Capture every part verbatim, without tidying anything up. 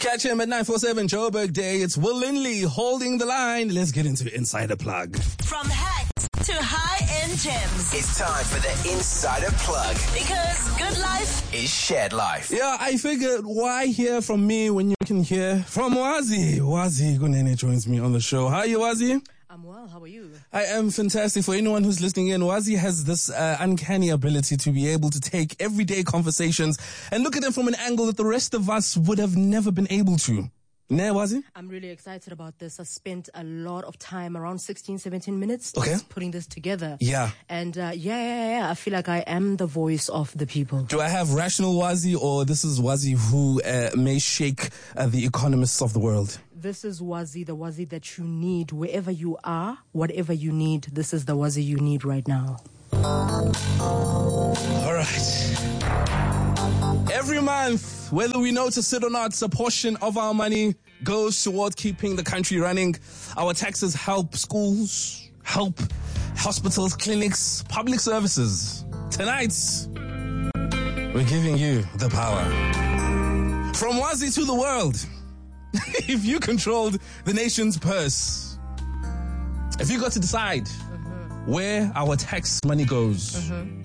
Catch him at nine four seven Joburg Day. It's Will Lindley holding the line. Let's get into Insider Plug. From hacks to high-end gems. It's time for the Insider Plug. Because good life is shared life. Yeah, I figured why hear from me when you can hear from Wazi. Wazi Gunene joins me on the show. Hi, you Wazi. I'm well. How are you? I am fantastic. For anyone who's listening in, Wazi has this uh, uncanny ability to be able to take everyday conversations and look at them from an angle that the rest of us would have never been able to. Ne, Wazi? I'm really excited about this. I spent a lot of time, around sixteen, seventeen minutes, okay. just putting this together. Yeah. And uh, yeah, yeah, yeah, I feel like I am the voice of the people. Do I have rational Wazi, or this is Wazi who uh, may shake uh, the economists of the world? This is Wazi, the Wazi that you need wherever you are, whatever you need. This is the Wazi you need right now. All right. Every month, whether we notice it or not, a portion of our money goes toward keeping the country running. Our taxes help schools, help hospitals, clinics, public services. Tonight, we're giving you the power. From Wazi to the world. If you controlled the nation's purse, if you got to decide mm-hmm. where our tax money goes,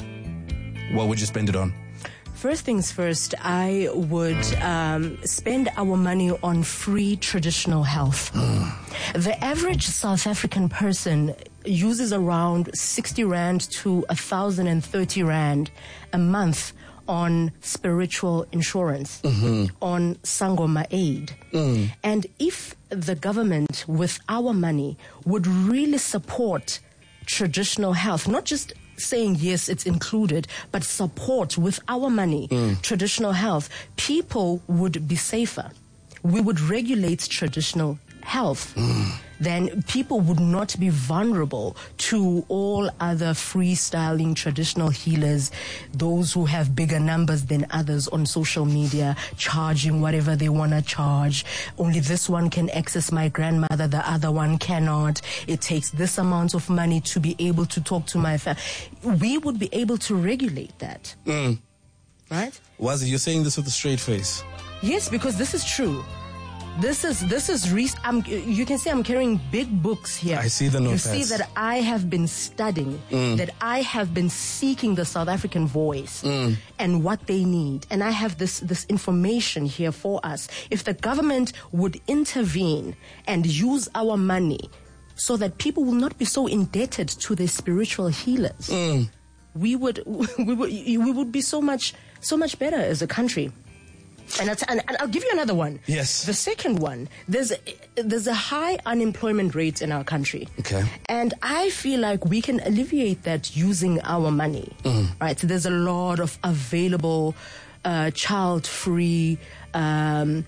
mm-hmm. what would you spend it on? First things first, I would um, spend our money on free traditional health. Mm. The average South African person uses around sixty rand to one thousand thirty rand a month on spiritual insurance, mm-hmm. on Sangoma Aid. Mm. And if the government, with our money, would really support traditional health, not just saying, yes, it's included, but support with our money, mm. traditional health, people would be safer. We would regulate traditional health. Mm. Then people would not be vulnerable to all other freestyling traditional healers, those who have bigger numbers than others on social media, charging whatever they want to charge. Only this one can access my grandmother, the other one cannot. It takes this amount of money to be able to talk to my family. We would be able to regulate that. Mm. Right? Wazi, you're saying this with a straight face. Yes, because this is true. This is, this is, re- I'm, you can see I'm carrying big books here. I see the notepads. You see that I have been studying, mm. that I have been seeking the South African voice mm. and what they need. And I have this, this information here for us. If the government would intervene and use our money so that people will not be so indebted to their spiritual healers, mm. we would, we would, we would be so much, so much better as a country. And, and I'll give you another one. Yes. The second one, there's a, there's a high unemployment rate in our country. Okay. And I feel like we can alleviate that using our money. Mm. Right? So there's a lot of available uh, child-free, um,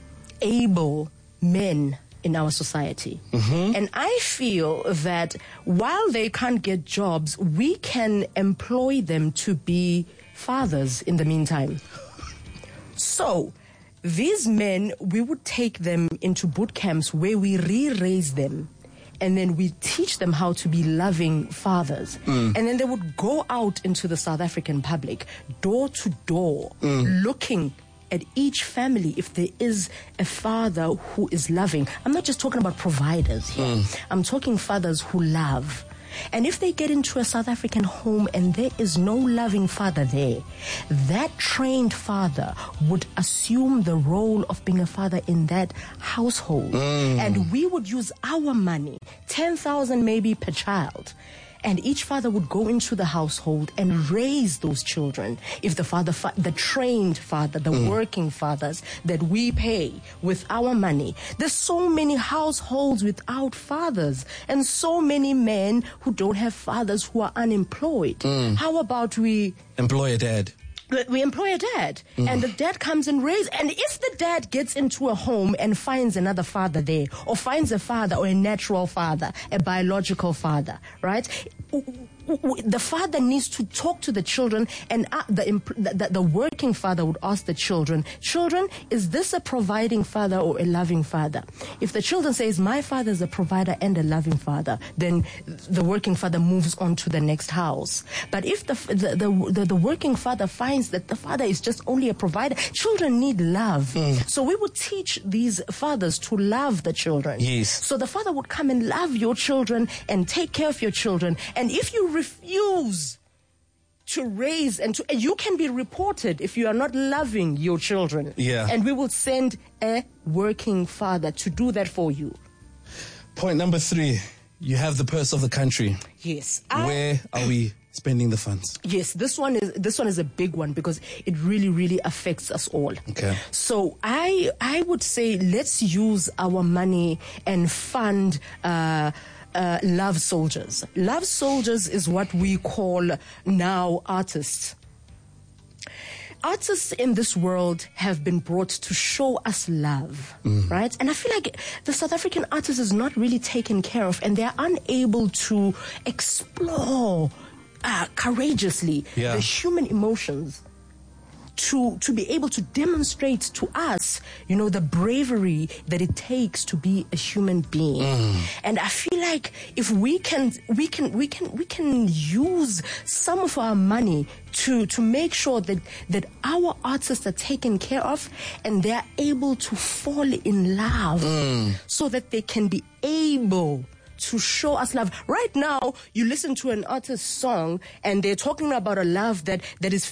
able men in our society. Mm-hmm. And I feel that while they can't get jobs, we can employ them to be fathers in the meantime. So these men, we would take them into boot camps where we re-raise them, and then we teach them how to be loving fathers. Mm. And then they would go out into the South African public, door to door, mm. looking at each family if there is a father who is loving. I'm not just talking about providers here. Mm. I'm talking fathers who love. And if they get into a South African home and there is no loving father there, that trained father would assume the role of being a father in that household. Mm. And we would use our money, ten thousand maybe per child. And each father would go into the household and raise those children. If the father, fa- the trained father, the mm. working fathers that we pay with our money. There's so many households without fathers and so many men who don't have fathers who are unemployed. Mm. How about we employ a dad? We employ a dad, mm. and the dad comes and raises. And if the dad gets into a home and finds another father there, or finds a father or a natural father, a biological father, right? w- w- the father needs to talk to the children, and uh, the, imp- the the working father would ask the children, children, is this a providing father or a loving father? If the children says, my father is a provider and a loving father, then the working father moves on to the next house. But if the the the, the, the working father finds that the father is just only a provider, children need love. Mm. So we would teach these fathers to love the children. Yes. So the father would come and love your children and take care of your children. And if you refuse to raise and to, and you can be reported if you are not loving your children. Yeah. And we will send a working father to do that for you. Point number three, you have the purse of the country. Yes. I, Where are we spending the funds? Yes, this one is this one is a big one because it really, really affects us all. Okay. So I I would say let's use our money and fund uh, uh, love soldiers. Love soldiers is what we call now artists. Artists in this world have been brought to show us love, mm. right? And I feel like the South African artist is not really taken care of, and they're unable to explore uh, courageously yeah. the human emotions to to be able to demonstrate to us, you know, the bravery that it takes to be a human being. Mm. And I feel like if we can we can we can we can use some of our money to to make sure that that our artists are taken care of and they're able to fall in love, mm. so that they can be able to show us love. Right now, you listen to an artist's song and they're talking about a love that, that is